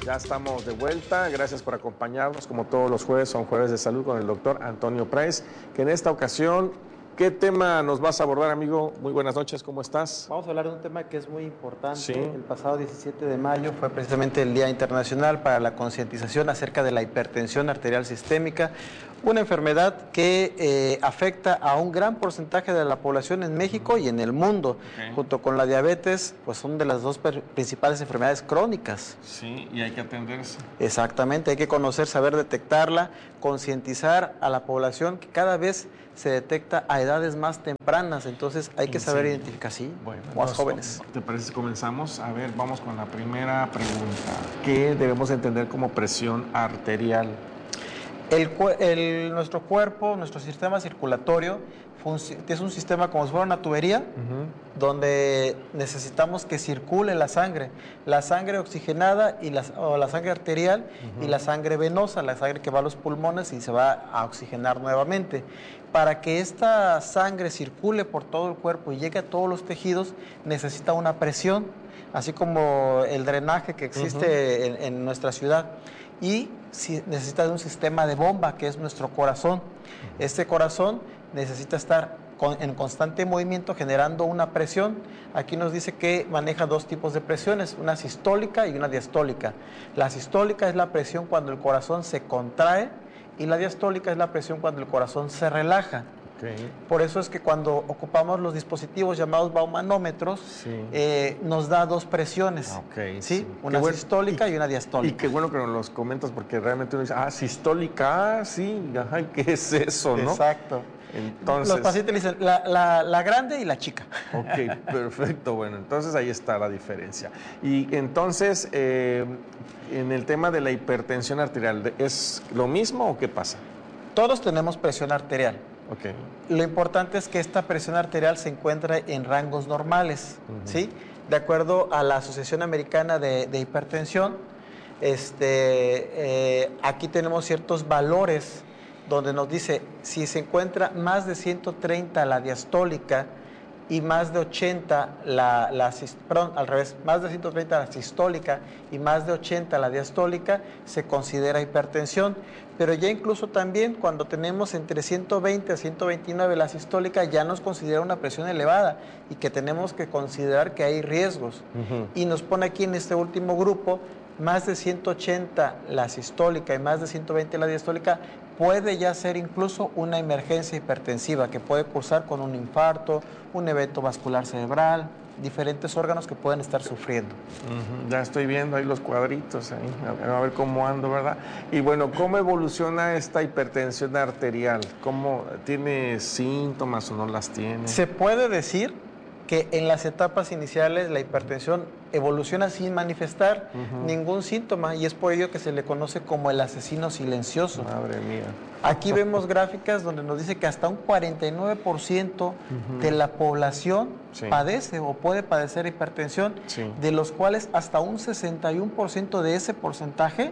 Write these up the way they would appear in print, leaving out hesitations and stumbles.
Ya estamos de vuelta, gracias por acompañarnos como todos los jueves, son jueves de salud con el doctor Antonio Price, que en esta ocasión, ¿qué tema nos vas a abordar, amigo? Muy buenas noches, ¿cómo estás? Vamos a hablar de un tema que es muy importante. Sí. El pasado 17 de mayo fue precisamente el Día Internacional para la concientización acerca de la hipertensión arterial sistémica, una enfermedad que afecta a un gran porcentaje de la población en México y en el mundo. Junto con la diabetes, pues son de las dos principales enfermedades crónicas. Sí, y hay que atenderse. Exactamente, hay que conocer, saber detectarla, concientizar a la población que cada vez se detecta a edades más tempranas, entonces hay que saber identificar, sí, bueno, más jóvenes. ¿Te parece si comenzamos? A ver, vamos con la primera pregunta. ¿Qué debemos entender como presión arterial? Nuestro cuerpo, nuestro sistema circulatorio, es un sistema como si fuera una tubería, donde necesitamos que circule la sangre oxigenada o la sangre arterial y la sangre venosa, la sangre que va a los pulmones y se va a oxigenar nuevamente. Para que esta sangre circule por todo el cuerpo y llegue a todos los tejidos, necesita una presión, así como el drenaje que existe en nuestra ciudad. Y necesita de un sistema de bomba, que es nuestro corazón. Este corazón necesita estar en constante movimiento, generando una presión. Aquí nos dice que maneja dos tipos de presiones, una sistólica y una diastólica. La sistólica es la presión cuando el corazón se contrae y la diastólica es la presión cuando el corazón se relaja. Por eso es que cuando ocupamos los dispositivos llamados baumanómetros, nos da dos presiones, ¿sí? Una sistólica y una diastólica. Y qué bueno que nos los comentas, porque realmente uno dice, sistólica, sí, ajá, ¿qué es eso, no? Exacto. Entonces, los pacientes le dicen la grande y la chica. Ok, perfecto, bueno, entonces ahí está la diferencia. Y entonces, en el tema de la hipertensión arterial, ¿es lo mismo o qué pasa? Todos tenemos presión arterial. Okay. Lo importante es que esta presión arterial se encuentre en rangos normales, ¿sí? De acuerdo a la Asociación Americana de Hipertensión, aquí tenemos ciertos valores donde nos dice si se encuentra más de 130 la diastólica y más de 80 más de 130 la sistólica y más de 80 la diastólica, se considera hipertensión. Pero ya incluso también cuando tenemos entre 120 a 129 la sistólica, ya nos considera una presión elevada y que tenemos que considerar que hay riesgos. Y nos pone aquí en este último grupo, más de 180 la sistólica y más de 120 la diastólica, puede ya ser incluso una emergencia hipertensiva que puede cursar con un infarto, un evento vascular cerebral, diferentes órganos que pueden estar sufriendo. Ya estoy viendo ahí los cuadritos, a ver cómo ando, ¿verdad? Y bueno, ¿cómo evoluciona esta hipertensión arterial? ¿Cómo tiene síntomas o no las tiene? Se puede decir que en las etapas iniciales la hipertensión evoluciona sin manifestar ningún síntoma y es por ello que se le conoce como el asesino silencioso. Madre mía. Aquí vemos gráficas donde nos dice que hasta un 49% de la población padece o puede padecer hipertensión, de los cuales hasta un 61% de ese porcentaje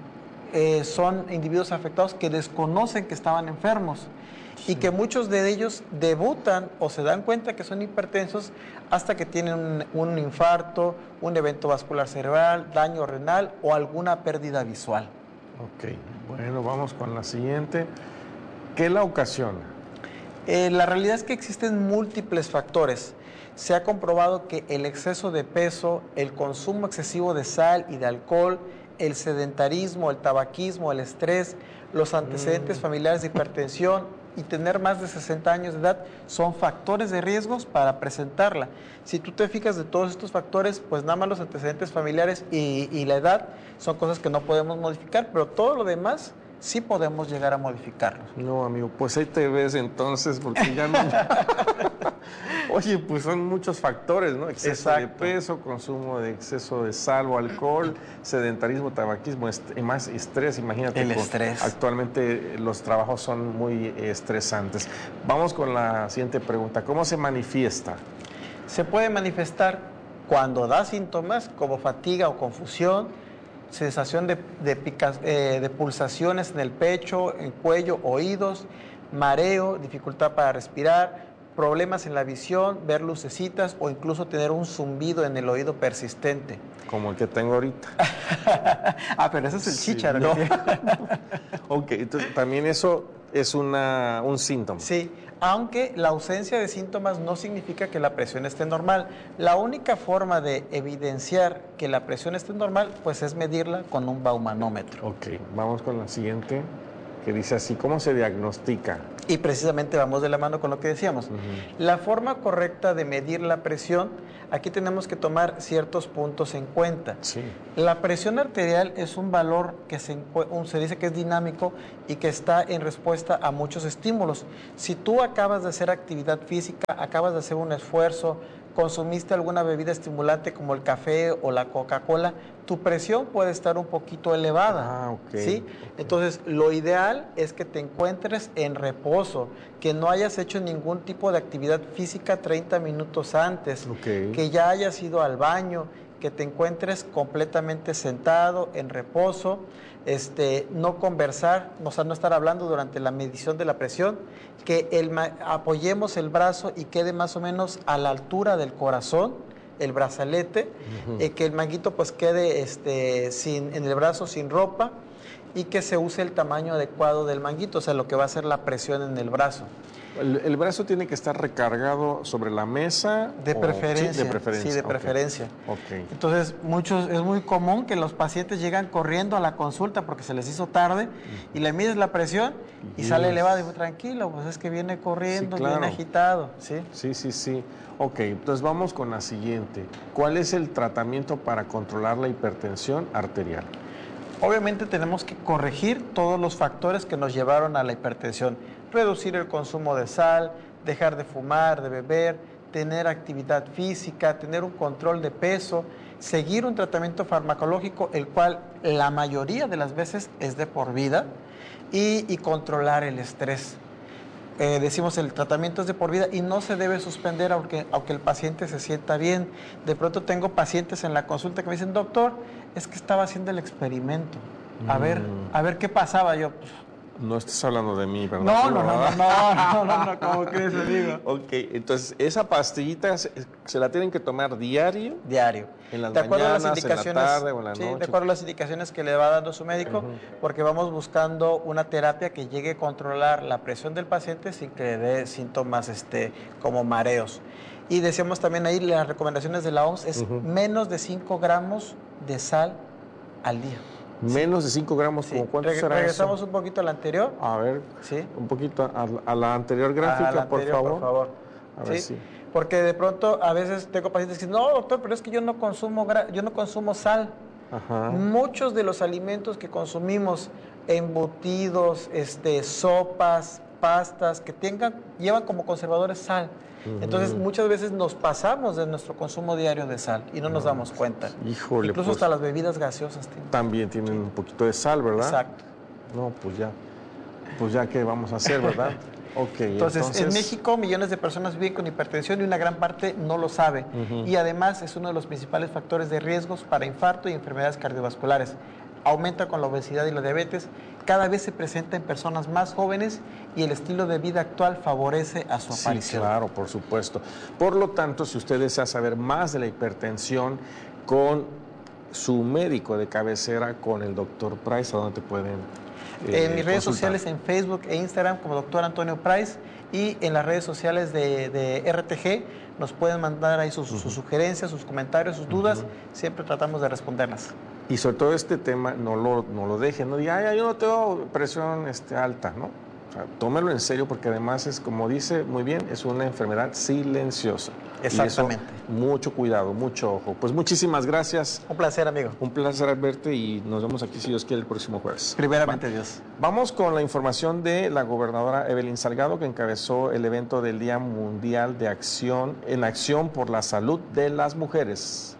son individuos afectados que desconocen que estaban enfermos. Y que muchos de ellos debutan o se dan cuenta que son hipertensos hasta que tienen un infarto, un evento vascular cerebral, daño renal o alguna pérdida visual. Ok, bueno, vamos con la siguiente. ¿Qué la ocasiona? La realidad es que existen múltiples factores. Se ha comprobado que el exceso de peso, el consumo excesivo de sal y de alcohol, el sedentarismo, el tabaquismo, el estrés, los antecedentes familiares de hipertensión y tener más de 60 años de edad son factores de riesgos para presentarla. Si tú te fijas de todos estos factores, pues nada más los antecedentes familiares y la edad son cosas que no podemos modificar, pero todo lo demás sí podemos llegar a modificarlos. No, amigo, pues ahí te ves entonces, porque ya no... Oye, pues son muchos factores, ¿no? Exceso de peso, consumo de exceso de sal o alcohol, sedentarismo, tabaquismo, y más estrés, imagínate. El estrés. Actualmente los trabajos son muy estresantes. Vamos con la siguiente pregunta. ¿Cómo se manifiesta? Se puede manifestar cuando da síntomas como fatiga o confusión, sensación de pulsaciones en el pecho, en cuello, oídos, mareo, dificultad para respirar, problemas en la visión, ver lucecitas o incluso tener un zumbido en el oído persistente. Como el que tengo ahorita. Pero ese es el chícharo. No. Ok, entonces también eso es un síntoma. Sí, aunque la ausencia de síntomas no significa que la presión esté normal. La única forma de evidenciar que la presión esté normal, pues es medirla con un baumanómetro. Ok, vamos con la siguiente, que dice así, ¿cómo se diagnostica? Y precisamente vamos de la mano con lo que decíamos. La forma correcta de medir la presión, aquí tenemos que tomar ciertos puntos en cuenta. Sí. La presión arterial es un valor que se dice que es dinámico y que está en respuesta a muchos estímulos. Si tú acabas de hacer actividad física, acabas de hacer un esfuerzo, consumiste alguna bebida estimulante como el café o la Coca-Cola, tu presión puede estar un poquito elevada. ¿Sí? Entonces, lo ideal es que te encuentres en reposo, que no hayas hecho ningún tipo de actividad física 30 minutos antes, que ya hayas ido al baño, que te encuentres completamente sentado, en reposo, no conversar, o sea, no estar hablando durante la medición de la presión, que apoyemos el brazo y quede más o menos a la altura del corazón, el brazalete, que el manguito pues quede en el brazo sin ropa y que se use el tamaño adecuado del manguito, o sea, lo que va a ser la presión en el brazo. ¿El brazo tiene que estar recargado sobre la mesa? De preferencia. Sí, de preferencia. Sí, de preferencia. Okay. Entonces, es muy común que los pacientes llegan corriendo a la consulta porque se les hizo tarde y le mides la presión y sale elevado y muy tranquilo, pues es que viene corriendo, sí, claro, viene agitado. Sí. Ok, entonces vamos con la siguiente. ¿Cuál es el tratamiento para controlar la hipertensión arterial? Obviamente tenemos que corregir todos los factores que nos llevaron a la hipertensión. Reducir el consumo de sal, dejar de fumar, de beber, tener actividad física, tener un control de peso, seguir un tratamiento farmacológico, el cual la mayoría de las veces es de por vida, y controlar el estrés. Decimos el tratamiento es de por vida y no se debe suspender aunque el paciente se sienta bien. De pronto tengo pacientes en la consulta que me dicen, doctor, es que estaba haciendo el experimento. A ver qué pasaba. Yo, no estás hablando de mí, ¿verdad? No, ¿cómo crees, amigo? Ok, entonces esa pastillita se la tienen que tomar diario. Diario. En las mañanas, en la tarde o en la noche. Sí, de acuerdo a las indicaciones que le va dando su médico, porque vamos buscando una terapia que llegue a controlar la presión del paciente sin que le dé síntomas como mareos. Y decíamos también ahí, las recomendaciones de la OMS es menos de 5 gramos de sal al día. Menos de 5 gramos, ¿como cuánto será regresamos eso? Un poquito a la anterior. A ver, ¿sí? Un poquito a la anterior gráfica, por favor. A ver, sí. Porque de pronto a veces tengo pacientes que dicen, no, doctor, pero es que yo no consumo sal. Ajá. Muchos de los alimentos que consumimos, embutidos, sopas, pastas, que llevan como conservadores sal. Entonces, muchas veces nos pasamos de nuestro consumo diario de sal y no nos damos cuenta. Híjole, incluso pues, hasta las bebidas gaseosas también tienen un poquito de sal, ¿verdad? Exacto. No, pues ya qué vamos a hacer, ¿verdad? Okay, entonces, en México millones de personas viven con hipertensión y una gran parte no lo sabe. Y además es uno de los principales factores de riesgos para infarto y enfermedades cardiovasculares. Aumenta con la obesidad y la diabetes, cada vez se presenta en personas más jóvenes y el estilo de vida actual favorece a su aparición. Sí, claro, por supuesto. Por lo tanto, si usted desea saber más de la hipertensión con su médico de cabecera, con el doctor Price, ¿a dónde te pueden en mis redes consultar? sociales, en Facebook e Instagram como doctor Antonio Price, y en las redes sociales de RTG nos pueden mandar ahí sus sugerencias, sus comentarios, sus dudas, siempre tratamos de responderlas. Y sobre todo este tema, no lo dejen, no digan, yo no tengo presión alta, ¿no? O sea, tómelo en serio porque además es, como dice muy bien, es una enfermedad silenciosa. Exactamente. Y eso, mucho cuidado, mucho ojo. Pues muchísimas gracias. Un placer, amigo. Un placer verte y nos vemos aquí, si Dios quiere, el próximo jueves. Primeramente, Dios. Vamos con la información de la gobernadora Evelyn Salgado, que encabezó el evento del Día Mundial de Acción por la Salud de las Mujeres.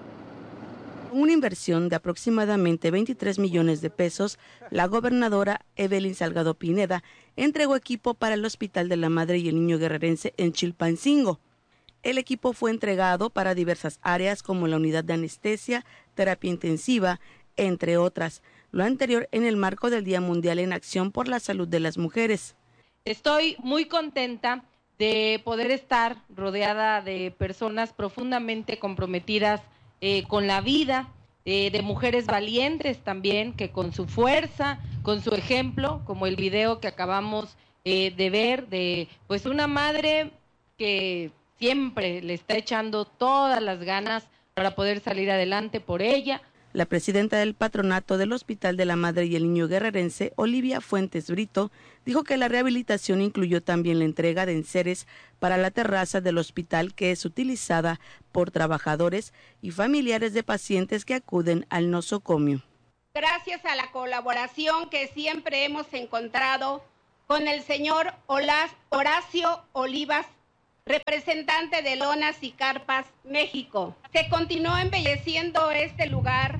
Una inversión de aproximadamente 23 millones de pesos, la gobernadora Evelyn Salgado Pineda entregó equipo para el Hospital de la Madre y el Niño Guerrerense en Chilpancingo. El equipo fue entregado para diversas áreas como la unidad de anestesia, terapia intensiva, entre otras. Lo anterior en el marco del Día Mundial en Acción por la Salud de las Mujeres. Estoy muy contenta de poder estar rodeada de personas profundamente comprometidas con la vida, de mujeres valientes también, que con su fuerza, con su ejemplo, como el video que acabamos de ver, de pues una madre que siempre le está echando todas las ganas para poder salir adelante por ella. La presidenta del patronato del Hospital de la Madre y el Niño Guerrerense, Olivia Fuentes Brito, dijo que la rehabilitación incluyó también la entrega de enseres para la terraza del hospital, que es utilizada por trabajadores y familiares de pacientes que acuden al nosocomio. Gracias a la colaboración que siempre hemos encontrado con el señor Horacio Olivas, representante de Lonas y Carpas, México. Se continuó embelleciendo este lugar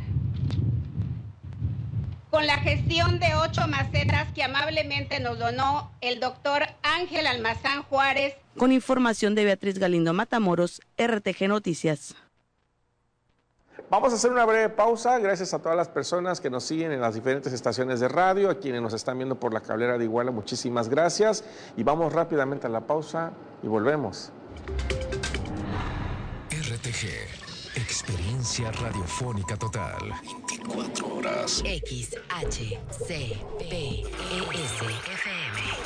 con la gestión de 8 macetas que amablemente nos donó el doctor Ángel Almazán Juárez. Con información de Beatriz Galindo Matamoros, RTG Noticias. Vamos a hacer una breve pausa. Gracias a todas las personas que nos siguen en las diferentes estaciones de radio, a quienes nos están viendo por la cablera de Iguala, muchísimas gracias. Y vamos rápidamente a la pausa y volvemos. RTG, experiencia radiofónica total. 24 horas. XHCPES-FM.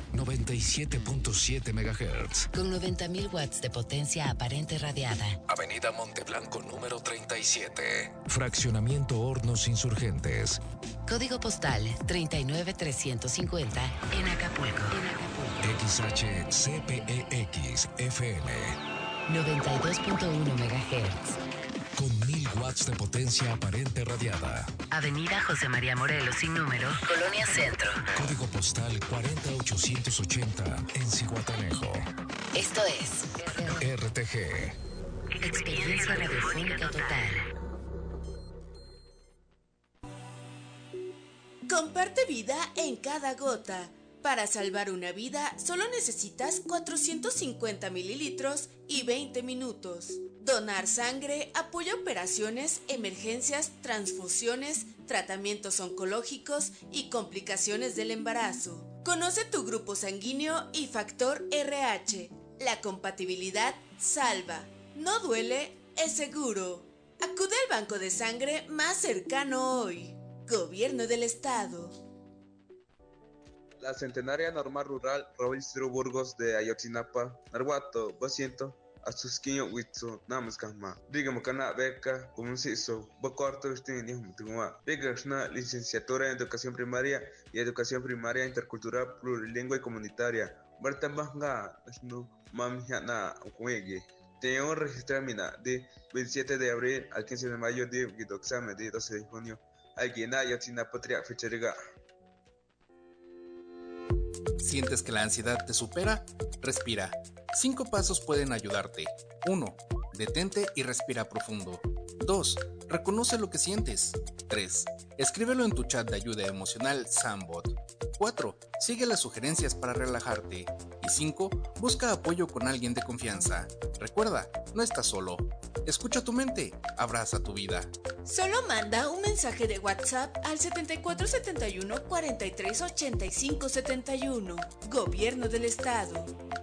97.7 MHz. Con 90.000 watts de potencia aparente radiada. Avenida Monteblanco, número 37. Fraccionamiento Hornos Insurgentes. Código postal 39350 en Acapulco. XHCPEX-FM. 92.1 MHz. Con 1000 watts de potencia aparente radiada. Avenida José María Morelos, sin número, Colonia Centro. Código postal 40880 en Zihuatanejo. Esto es RTG. Experiencia radiofónica total. Comparte vida en cada gota. Para salvar una vida, solo necesitas 450 mililitros y 20 minutos. Donar sangre apoya operaciones, emergencias, transfusiones, tratamientos oncológicos y complicaciones del embarazo. Conoce tu grupo sanguíneo y factor RH. La compatibilidad salva. No duele, es seguro. Acude al banco de sangre más cercano hoy. Gobierno del Estado. La centenaria normal rural Robinstro Burgos de Ayotzinapa, Narwato, Basiento, Asusquiño Huitzo, Namaskama, Digamos Cana Beca, Comunciso, Bocorto, Mutumua, Bigashna, licenciatura en Educación Primaria y Educación Primaria Intercultural Plurilingüe y Comunitaria, Bartambanga, Mamjana, Ukwege. Tengo registrado de 27 de abril al 15 de mayo de Guidoxame de 12 de junio. Alguien Ayotzinapa Tria Fecheriga. ¿Sientes que la ansiedad te supera? Respira. 5 pasos pueden ayudarte. 1. Detente y respira profundo. 2. Reconoce lo que sientes. 3. Escríbelo en tu chat de ayuda emocional Sambot. 4. Sigue las sugerencias para relajarte. Y 5. Busca apoyo con alguien de confianza. Recuerda, no estás solo. Escucha tu mente, abraza tu vida. Solo manda un mensaje de WhatsApp al 7471 43 85 71. Gobierno del Estado.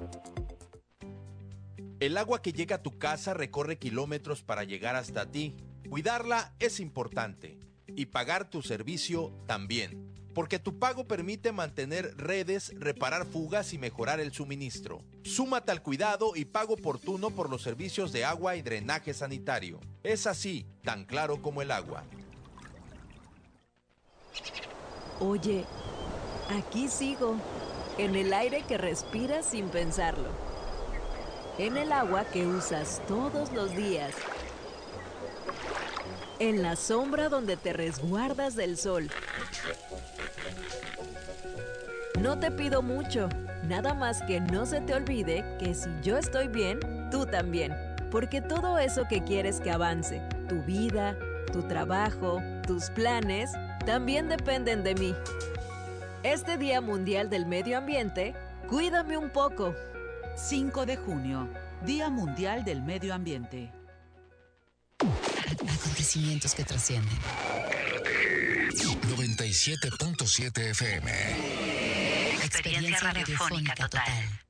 El agua que llega a tu casa recorre kilómetros para llegar hasta ti. Cuidarla es importante y pagar tu servicio también, porque tu pago permite mantener redes, reparar fugas y mejorar el suministro. Súmate al cuidado y pago oportuno por los servicios de agua y drenaje sanitario. Es así, tan claro como el agua. Oye, aquí sigo, en el aire que respiras sin pensarlo, en el agua que usas todos los días, en la sombra donde te resguardas del sol. No te pido mucho, nada más que no se te olvide que si yo estoy bien, tú también. Porque todo eso que quieres que avance, tu vida, tu trabajo, tus planes, también dependen de mí. Este Día Mundial del Medio Ambiente, cuídame un poco. 5 de junio, Día Mundial del Medio Ambiente. Acontecimientos que trascienden. 97.7 FM. Experiencia radiofónica total.